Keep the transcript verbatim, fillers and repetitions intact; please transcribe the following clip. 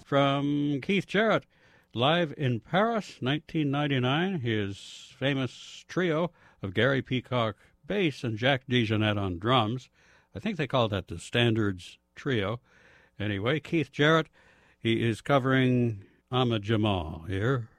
from Keith Jarrett, live in Paris, nineteen ninety-nine. His famous trio of Gary Peacock bass and Jack DeJohnette on drums. I think they call that the Standards Trio. Anyway, Keith Jarrett, he is covering Ahmad Jamal here.